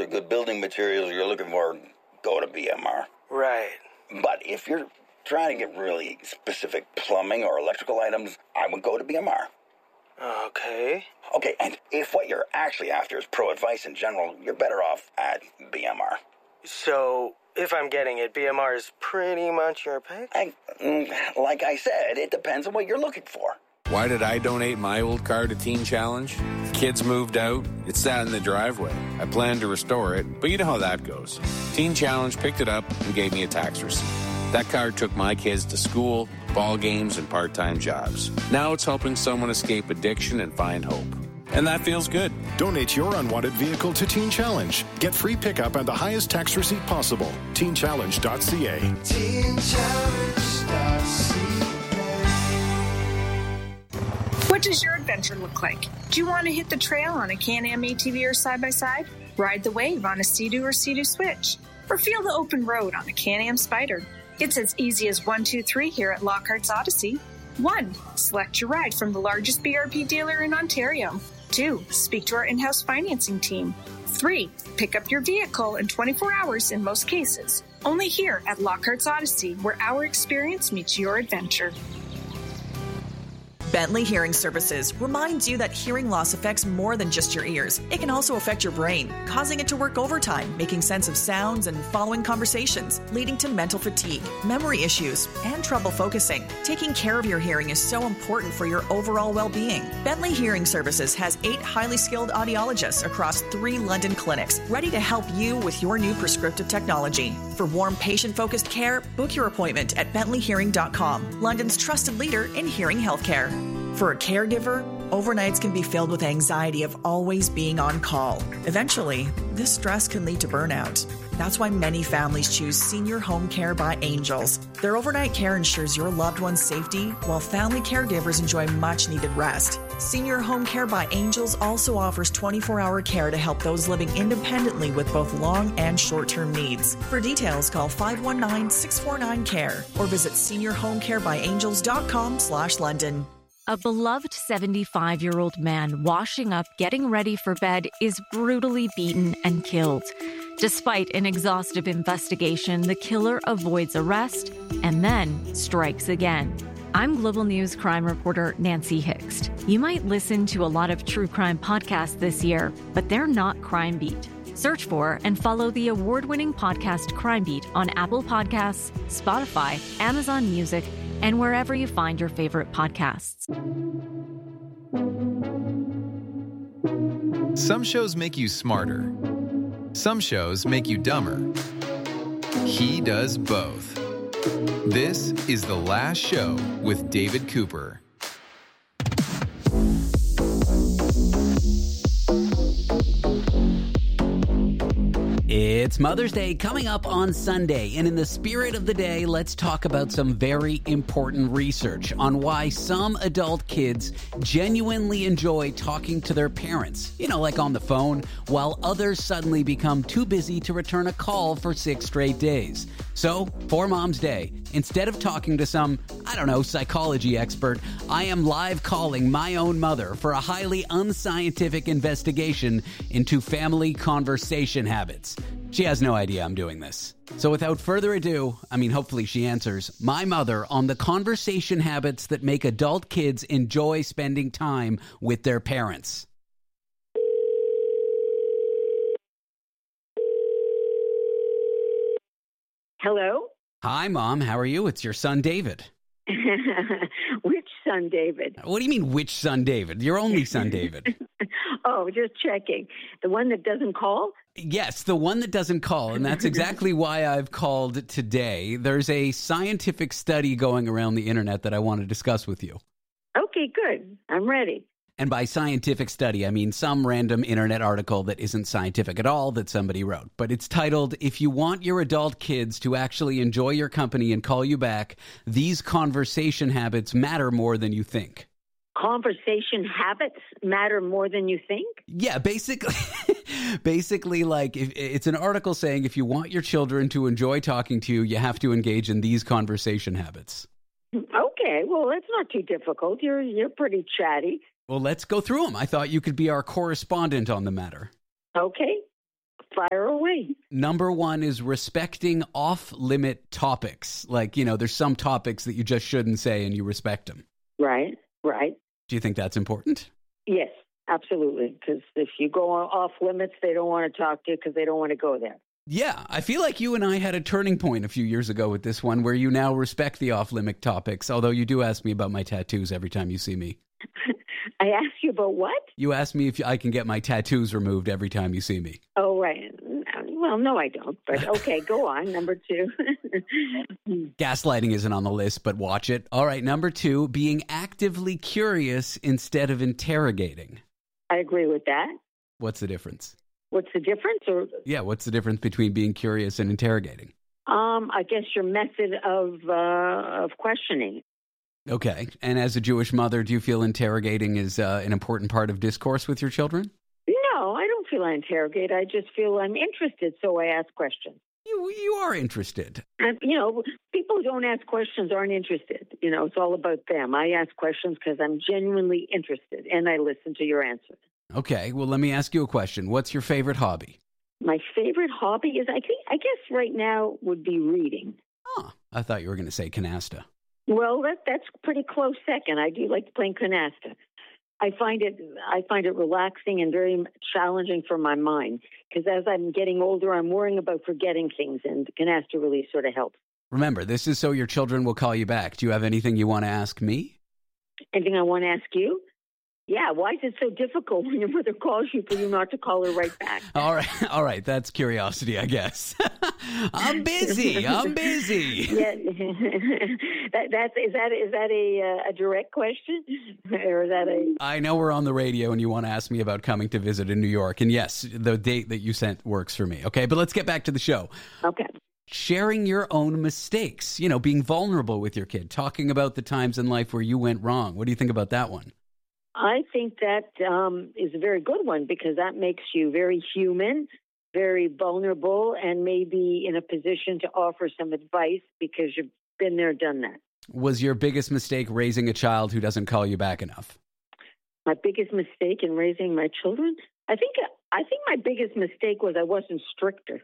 good building materials you're looking for, go to BMR. Right. But if you're trying to get really specific plumbing or electrical items, I would go to BMR. Okay. Okay, and if what you're actually after is pro advice in general, you're better off at BMR. So, if I'm getting it, BMR is pretty much your pick? Like I said, it depends on what you're looking for. Why did I donate my old car to Teen Challenge? Kids moved out. It sat in the driveway. I planned to restore it, but you know how that goes. Teen Challenge picked it up and gave me a tax receipt. That car took my kids to school, ball games, and part-time jobs. Now it's helping someone escape addiction and find hope. And that feels good. Donate your unwanted vehicle to Teen Challenge. Get free pickup and the highest tax receipt possible. TeenChallenge.ca. What does your adventure look like? Do you want to hit the trail on a Can-Am ATV or side-by-side? Ride the wave on a Sea-Doo or Sea-Doo Switch? Or feel the open road on a Can-Am Spyder? It's as easy as 1, 2, 3 here at Lockhart's Odyssey. 1. Select your ride from the largest BRP dealer in Ontario. 2. Speak to our in-house financing team. 3. Pick up your vehicle in 24 hours in most cases. Only here at Lockhart's Odyssey, where our experience meets your adventure. Bentley Hearing Services reminds you that hearing loss affects more than just your ears. It can also affect your brain, causing it to work overtime, making sense of sounds and following conversations, leading to mental fatigue, memory issues, and trouble focusing. Taking care of your hearing is so important for your overall well-being. Bentley Hearing Services has 8 highly skilled audiologists across 3 London clinics, ready to help you with your new prescriptive technology. For warm, patient-focused care, book your appointment at bentleyhearing.com, London's trusted leader in hearing healthcare. For a caregiver, overnights can be filled with anxiety of always being on call. Eventually, this stress can lead to burnout. That's why many families choose Senior Home Care by Angels. Their overnight care ensures your loved one's safety, while family caregivers enjoy much-needed rest. Senior Home Care by Angels also offers 24-hour care to help those living independently with both long and short-term needs. For details, call 519-649-CARE or visit seniorhomecarebyangels.com/London. A beloved 75-year-old man washing up, getting ready for bed, is brutally beaten and killed. Despite an exhaustive investigation, the killer avoids arrest and then strikes again. I'm Global News crime reporter Nancy Hixt. You might listen to a lot of true crime podcasts this year, but they're not Crime Beat. Search for and follow the award-winning podcast Crime Beat on Apple Podcasts, Spotify, Amazon Music, and wherever you find your favorite podcasts. Some shows make you smarter. Some shows make you dumber. He does both. This is The Last Show with David Cooper. It's Mother's Day coming up on Sunday, and in the spirit of the day, let's talk about some very important research on why some adult kids genuinely enjoy talking to their parents, like on the phone, while others suddenly become too busy to return a call for 6 straight days. So, for Mom's Day, instead of talking to some, psychology expert, I am live calling my own mother for a highly unscientific investigation into family conversation habits. She has no idea I'm doing this. So without further ado, hopefully she answers, my mother on the conversation habits that make adult kids enjoy spending time with their parents. Hello? Hi, Mom. How are you? It's your son, David. Which son, David? What do you mean, which son, David? Your only son, David. Oh, just checking. The one that doesn't call? Yes, the one that doesn't call, and that's exactly why I've called today. There's a scientific study going around the internet that I want to discuss with you. Okay, good. I'm ready. And by scientific study, I mean some random internet article that isn't scientific at all that somebody wrote. But it's titled, If You Want Your Adult Kids to Actually Enjoy Your Company and Call You Back, These Conversation Habits Matter More Than You Think. Conversation habits matter more than you think? Yeah, basically, it's an article saying if you want your children to enjoy talking to you, you have to engage in these conversation habits. Okay, well, that's not too difficult. You're pretty chatty. Well, let's go through them. I thought you could be our correspondent on the matter. Okay. Fire away. Number 1 is respecting off-limit topics. Like, there's some topics that you just shouldn't say and you respect them. Right. Do you think that's important? Yes, absolutely. Because if you go off limits, they don't want to talk to you because they don't want to go there. Yeah, I feel like you and I had a turning point a few years ago with this one where you now respect the off-limit topics, although you do ask me about my tattoos every time you see me. I ask you about what? You ask me if I can get my tattoos removed every time you see me. Oh, right. Well, no, I don't. But okay, go on. Number 2. Gaslighting isn't on the list, but watch it. All right, number 2, being actively curious instead of interrogating. I agree with that. What's the difference? What's the difference? Yeah, what's the difference between being curious and interrogating? I guess your method of questioning. Okay. And as a Jewish mother, do you feel interrogating is an important part of discourse with your children? No, I don't feel I interrogate. I just feel I'm interested, so I ask questions. You are interested. And, people who don't ask questions aren't interested. It's all about them. I ask questions because I'm genuinely interested, and I listen to your answer. Okay. Well, let me ask you a question. What's your favorite hobby? My favorite hobby is, I guess right now would be reading. Oh, I thought you were going to say canasta. Well, that's pretty close second. I do like playing canasta. I find it relaxing and very challenging for my mind because as I'm getting older, I'm worrying about forgetting things, and canasta really sort of helps. Remember, this is so your children will call you back. Do you have anything you want to ask me? Anything I want to ask you? Yeah, why is it so difficult when your mother calls you for you not to call her right back? All right. That's curiosity, I guess. I'm busy. Yeah. Is that a direct question, or is that a? I know we're on the radio and you want to ask me about coming to visit in New York, and yes, the date that you sent works for me. Okay, but let's get back to the show. Okay. Sharing your own mistakes, being vulnerable with your kid, talking about the times in life where you went wrong. What do you think about that one? I think that is a very good one because that makes you very human, very vulnerable, and maybe in a position to offer some advice because you've been there, done that. Was your biggest mistake raising a child who doesn't call you back enough? My biggest mistake in raising my children? I think my biggest mistake was I wasn't stricter.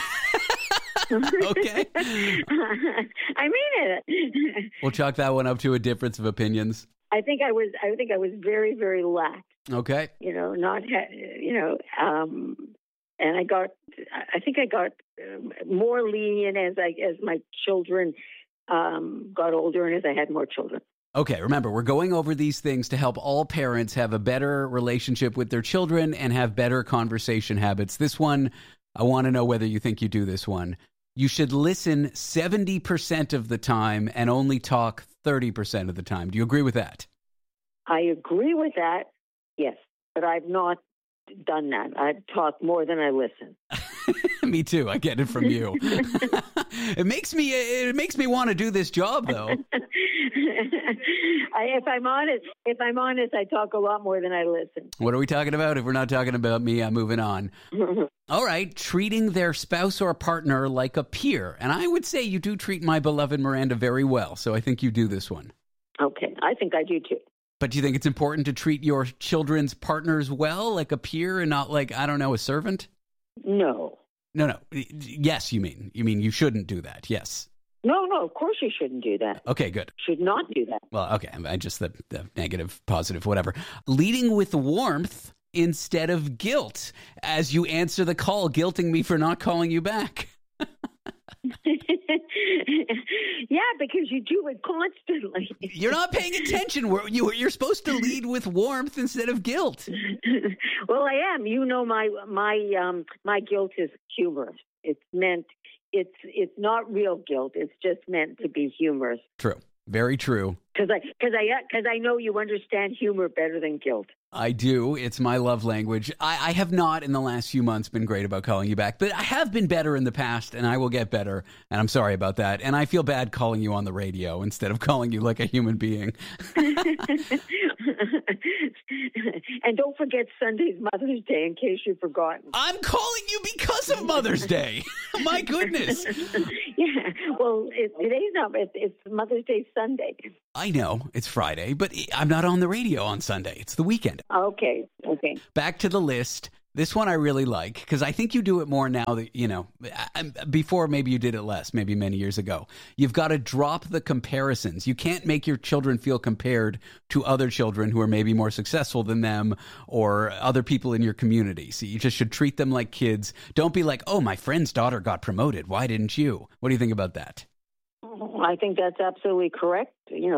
Okay. I mean it. We'll chalk that one up to a difference of opinions. I think I was very, very lax. Okay. And I got more lenient as my children got older and as I had more children. Okay, remember, we're going over these things to help all parents have a better relationship with their children and have better conversation habits. This one, I want to know whether you think you do this one. You should listen 70% of the time and only talk 30% of the time. Do you agree with that? I agree with that, yes, but I've not done that. I've talked more than I listen. Me too. I get it from you. It makes me want to do this job, though. If I'm honest, I talk a lot more than I listen. What are we talking about? If we're not talking about me, I'm moving on. All right, treating their spouse or partner like a peer. And I would say you do treat my beloved Miranda very well, so I think you do this one. Okay, I think I do too. But do you think it's important to treat your children's partners well, like a peer and not like, I don't know, a servant? No. No. Yes, you mean you shouldn't do that. Yes. No, of course you shouldn't do that. Okay, good. Should not do that. Well, okay, I just the negative, positive, whatever. Leading with warmth instead of guilt as you answer the call, guilting me for not calling you back. Yeah, because you do it constantly. You're not paying attention. You're supposed to lead with warmth instead of guilt. Well, I am. My guilt is humorous. It's meant. It's not real guilt. It's just meant to be humorous. True. Very true. Because I know you understand humor better than guilt. I do. It's my love language. I have not in the last few months been great about calling you back, but I have been better in the past, and I will get better, and I'm sorry about that. And I feel bad calling you on the radio instead of calling you like a human being. And don't forget Sunday's Mother's Day in case you've forgotten. I'm calling you because of Mother's Day. My goodness. Yeah. Well, today's not. It's Mother's Day Sunday. I know. It's Friday, but I'm not on the radio on Sunday. It's the weekend. Okay. Back to the list. This one I really like because I think you do it more now that, before maybe you did it less, maybe many years ago. You've got to drop the comparisons. You can't make your children feel compared to other children who are maybe more successful than them or other people in your community. So you just should treat them like kids. Don't be like, oh, my friend's daughter got promoted. Why didn't you? What do you think about that? I think that's absolutely correct.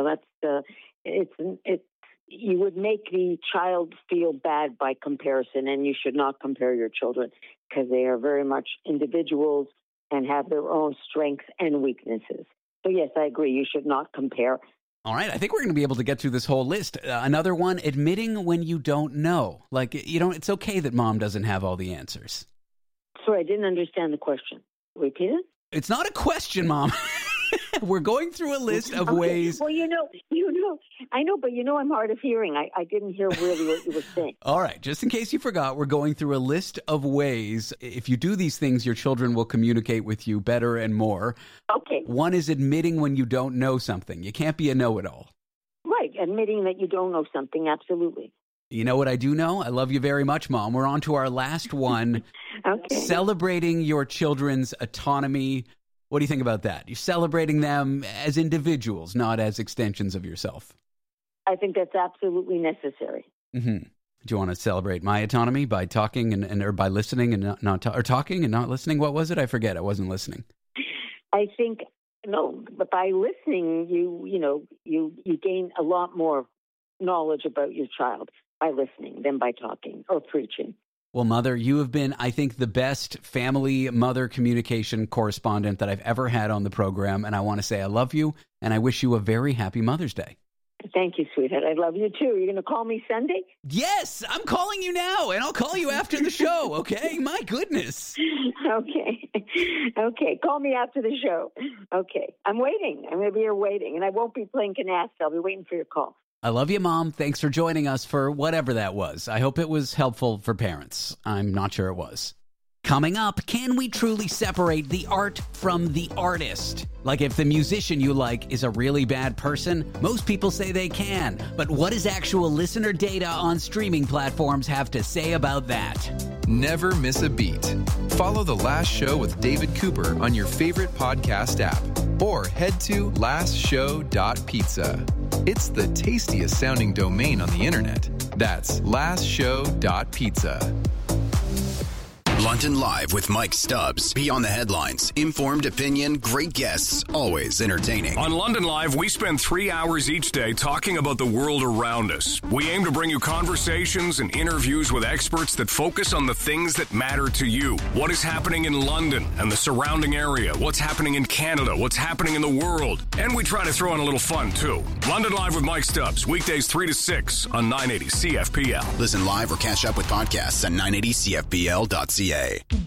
You would make the child feel bad by comparison, and you should not compare your children because they are very much individuals and have their own strengths and weaknesses. So, yes, I agree. You should not compare. All right. I think we're going to be able to get through this whole list. Another one, admitting when you don't know. Like, it's okay that mom doesn't have all the answers. Sorry, I didn't understand the question. Repeat it? It's not a question, Mom. We're going through a list of ways. Well, I know, but I'm hard of hearing. I didn't hear really what you were saying. All right. Just in case you forgot, we're going through a list of ways. If you do these things, your children will communicate with you better and more. Okay. One is admitting when you don't know something. You can't be a know-it-all. Right. Admitting that you don't know something. Absolutely. You know what I do know? I love you very much, Mom. We're on to our last one. Okay. Celebrating your children's autonomy. What do you think about that? You're celebrating them as individuals, not as extensions of yourself. I think that's absolutely necessary. Mm-hmm. Do you want to celebrate my autonomy by talking or by listening and not talking and not listening? What was it? I forget. I wasn't listening. I think but by listening, you gain a lot more knowledge about your child by listening than by talking or preaching. Well, Mother, you have been, I think, the best family mother communication correspondent that I've ever had on the program. And I want to say I love you, and I wish you a very happy Mother's Day. Thank you, sweetheart. I love you, too. You're going to call me Sunday? Yes, I'm calling you now, and I'll call you after the show, okay? My goodness. Okay. Call me after the show. Okay. I'm waiting. I'm going to be here waiting, and I won't be playing canasta. I'll be waiting for your call. I love you, Mom. Thanks for joining us for whatever that was. I hope it was helpful for parents. I'm not sure it was. Coming up, can we truly separate the art from the artist? Like if the musician you like is a really bad person, most people say they can. But what does actual listener data on streaming platforms have to say about that? Never miss a beat. Follow The Last Show with David Cooper on your favorite podcast app or head to lastshow.pizza. It's the tastiest sounding domain on the internet. That's lastshow.pizza. London Live with Mike Stubbs. Beyond the headlines, informed opinion, great guests, always entertaining. On London Live, we spend 3 hours each day talking about the world around us. We aim to bring you conversations and interviews with experts that focus on the things that matter to you. What is happening in London and the surrounding area? What's happening in Canada? What's happening in the world? And we try to throw in a little fun, too. London Live with Mike Stubbs, weekdays 3 to 6 on 980 CFPL. Listen live or catch up with podcasts at 980CFPL.ca.